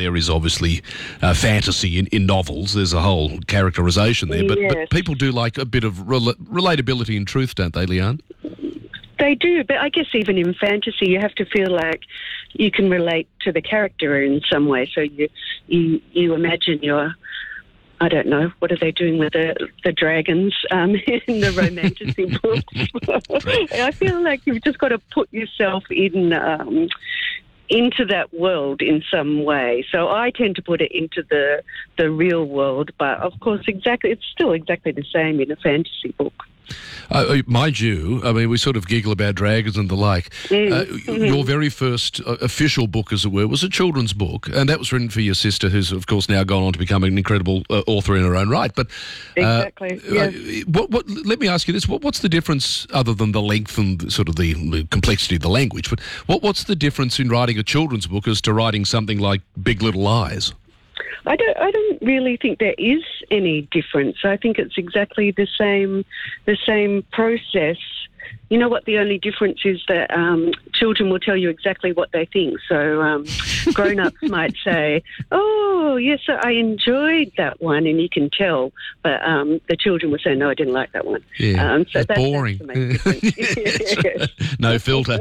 fantasy in novels. There's a whole characterisation there, but people do like a bit of relatability and truth, don't they, Leanne? They do, but I guess even in fantasy, you have to feel like you can relate to the character in some way. So you imagine I don't know, what are they doing with the dragons in the romantasy books? I feel like you've just got to put yourself into that world in some way. So I tend to put it into the real world, but of course, it's still exactly the same in a fantasy book. Mind you, I mean, we sort of giggle about dragons and the like. Your very first official book, as it were, was a children's book, and that was written for your sister, who's, of course, now gone on to become an incredible author in her own right. But exactly. Let me ask you this: what's the difference, other than the length and sort of the complexity of the language? But what's the difference in writing a children's book as to writing something like Big Little Lies? I don't really think there is any difference. I think it's exactly the same process. You know what? The only difference is that children will tell you exactly what they think. So grown-ups might say, "Oh, yes, I enjoyed that one," and you can tell. But the children will say, "No, I didn't like that one." Yeah, so that's boring. That's the main difference. No filter.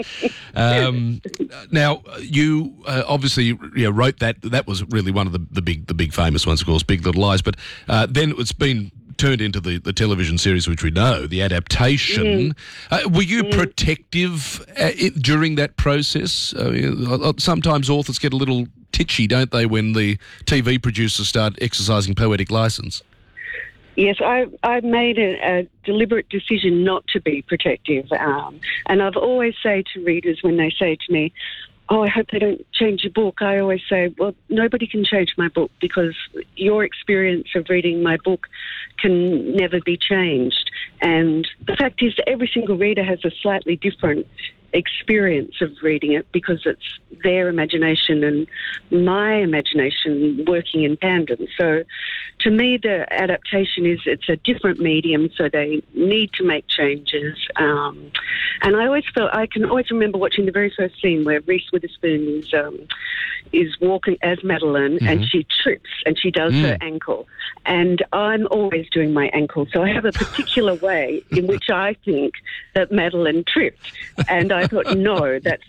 Now, you obviously wrote that. That was really one of the big famous ones, of course, Big Little Lies. But then it's been turned into the television series, which we know, the adaptation. Were you protective during that process? Sometimes authors get a little titchy, don't they, when the TV producers start exercising poetic license? Yes, I made a deliberate decision not to be protective. And I've always say to readers when they say to me, "Oh, I hope they don't change your book," I always say, well, nobody can change my book because your experience of reading my book can never be changed. And the fact is that every single reader has a slightly different experience of reading it because it's their imagination and my imagination working in tandem. So to me, the adaptation it's a different medium, so they need to make changes. And I can always remember watching the very first scene where Reese Witherspoon is walking as Madeline and she trips and she does her ankle. And I'm always doing my ankle. So I have a particular way in which I think that Madeline tripped. And I thought, no, that's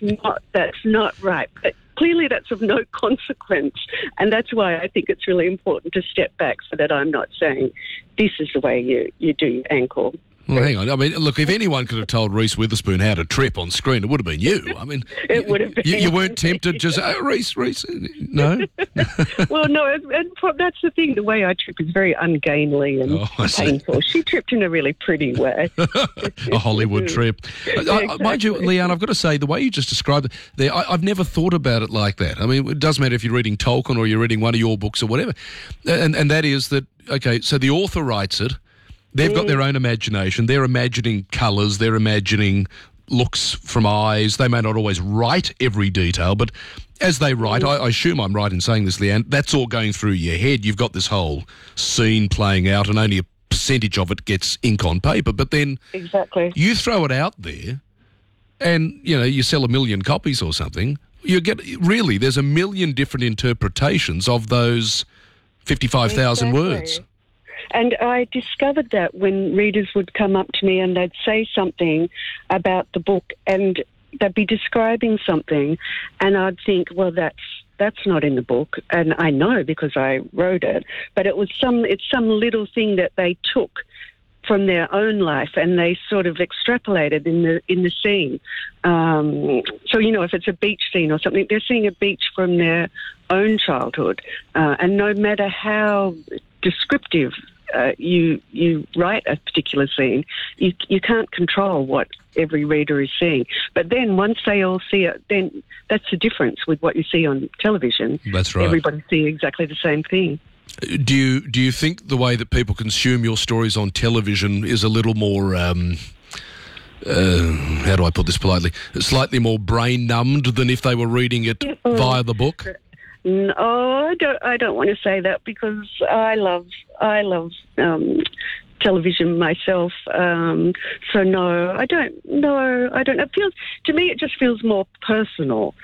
not right. But clearly that's of no consequence. And that's why I think it's really important to step back so that I'm not saying this is the way you do your ankle. Well, hang on. I mean, look, if anyone could have told Reese Witherspoon how to trip on screen, it would have been you. I mean, it would have been. You weren't tempted just, Reese, no? Well, no, and that's the thing. The way I trip is very ungainly and painful. She tripped in a really pretty way. A Hollywood trip. Exactly. Mind you, Leanne, I've got to say, the way you just described it there, I've never thought about it like that. I mean, it doesn't matter if you're reading Tolkien or you're reading one of your books or whatever. And that is that, okay, so the author writes it. They've got their own imagination. They're imagining colours. They're imagining looks from eyes. They may not always write every detail, but as they write, I assume I'm right in saying this, Leanne, that's all going through your head. You've got this whole scene playing out and only a percentage of it gets ink on paper. But then you throw it out there and, you sell 1 million copies or something. There's 1 million different interpretations of those 55,000 words. And I discovered that when readers would come up to me and they'd say something about the book and they'd be describing something and I'd think, well, that's not in the book. And I know because I wrote it, but it's some little thing that they took from their own life and they sort of extrapolated in the scene. So, if it's a beach scene or something, they're seeing a beach from their own childhood. And no matter how descriptive you write a particular scene, you can't control what every reader is seeing. But then once they all see it, then that's the difference with what you see on television. That's right. Everybody sees exactly the same thing. Do you think the way that people consume your stories on television is a little more, how do I put this politely, slightly more brain-numbed than if they were reading it via the book? No, I don't want to say that, because I love television myself. So no, I don't. It feels, to me, it just feels more personal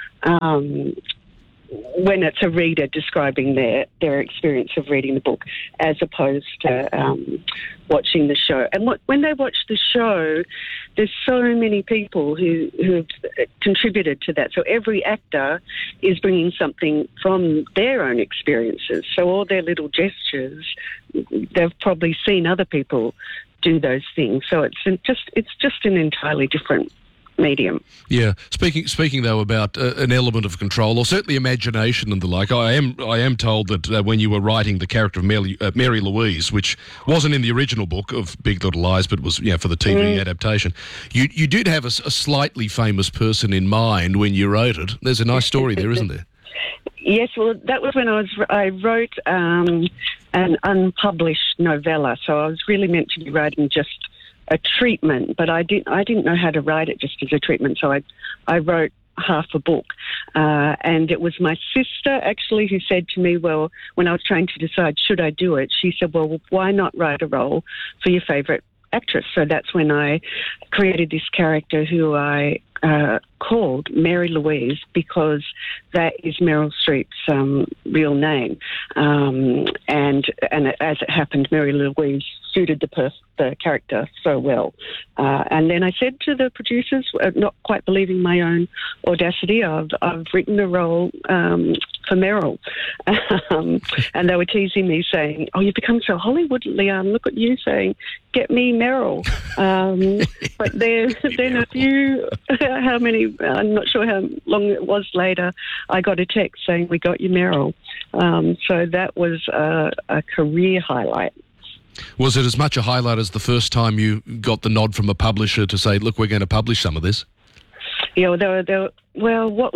when it's a reader describing their experience of reading the book, as opposed to watching the show. And when they watch the show, there's so many people who have contributed to that. So every actor is bringing something from their own experiences. So all their little gestures, they've probably seen other people do those things. So it's just an entirely different medium. Yeah. Speaking though about an element of control, or certainly imagination and the like, I am told that when you were writing the character of Mary Louise, which wasn't in the original book of Big Little Lies, but was for the TV adaptation, you did have a slightly famous person in mind when you wrote it. There's a nice story there, isn't there? Yes, well, that was when I wrote an unpublished novella, so I was really meant to be writing just a treatment, but I didn't know how to write it just as a treatment, so I wrote half a book. And it was my sister, actually, who said to me, well, when I was trying to decide should I do it, she said, well, why not write a role for your favourite actress? So that's when I created this character who I called Mary Louise, because that is Meryl Streep's real name. And as it happened, Mary Louise suited the character so well. And then I said to the producers, not quite believing my own audacity, I've written a role for Meryl. And they were teasing me, saying, oh, you've become so Hollywood, Leanne, look at you saying, get me Meryl. But then a few, how many, I'm not sure how long it was later, I got a text saying, we got you Meryl. So that was a career highlight. Was it as much a highlight as the first time you got the nod from a publisher to say, look, we're going to publish some of this? Yeah, what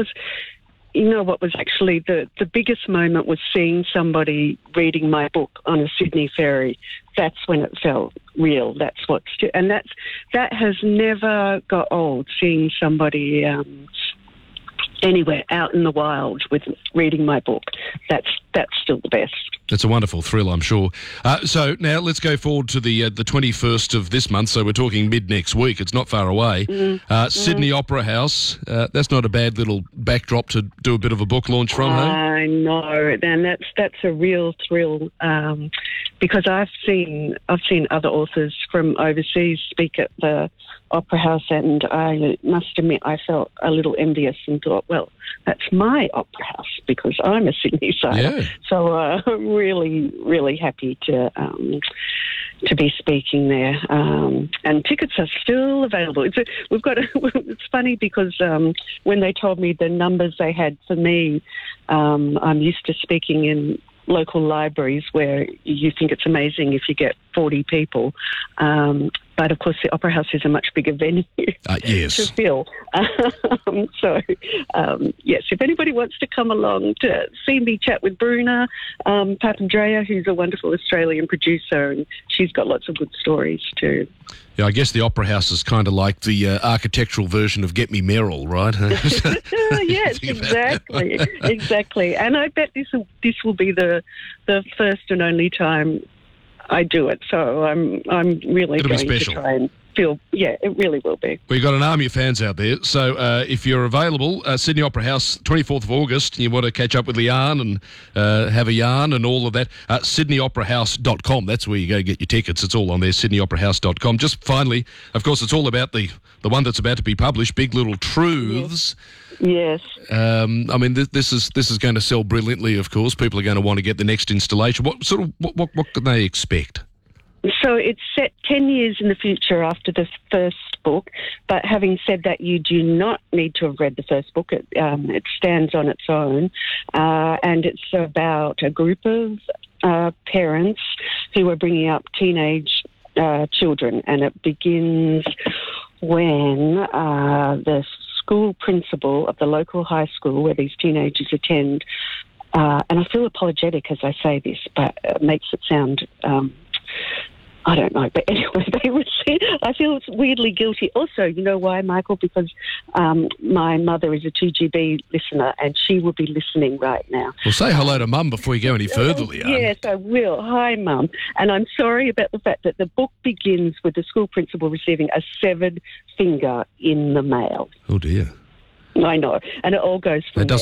was actually the biggest moment was seeing somebody reading my book on a Sydney ferry. That's when it felt real. That has never got old, seeing somebody anywhere out in the wild with reading my book. That's still the best. It's a wonderful thrill, I'm sure. So now let's go forward to the 21st of this month. So we're talking mid next week. It's not far away. Sydney Opera House. That's not a bad little backdrop to do a bit of a book launch from, hey? I know, and that's a real thrill, because I've seen other authors from overseas speak at the Opera House, and I must admit I felt a little envious and thought, well, that's my opera house because I'm a Sydney sider. Yeah. So I'm really, really happy to be speaking there. And tickets are still available. It's funny because when they told me the numbers they had for me, I'm used to speaking in local libraries where you think it's amazing if you get 40 people. But, of course, the Opera House is a much bigger venue to fill. Yes, if anybody wants to come along to see me chat with Bruna Papandreou, who's a wonderful Australian producer, and she's got lots of good stories too. Yeah, I guess the Opera House is kind of like the architectural version of Get Me Meryl, right? Yes, exactly. And I bet this will be the first and only time I do it. So I'm really going to try and feel. Yeah, it really will be. Well, you've got an army of fans out there. So if you're available, Sydney Opera House, 24th of August, and you want to catch up with Leanne and have a yarn and all of that, sydneyoperahouse.com. That's where you go get your tickets. It's all on there, sydneyoperahouse.com. Just finally, of course, it's all about the one that's about to be published, Big Little Truths. Yes. I mean, this is going to sell brilliantly. Of course, people are going to want to get the next installation. What can they expect? So it's set 10 years in the future after the first book, but having said that, you do not need to have read the first book. It stands on its own, and it's about a group of parents who are bringing up teenage children, and it begins when the school principal of the local high school where these teenagers attend, and I feel apologetic as I say this, but it makes it sound... I don't know, but anyway, I feel weirdly guilty. Also, you know why, Michael? Because my mother is a 2GB listener, and she will be listening right now. Well, say hello to Mum before you go any further, Leanne. Yes, I will. Hi, Mum. And I'm sorry about the fact that the book begins with the school principal receiving a severed finger in the mail. Oh, dear. I know, and it all goes from there.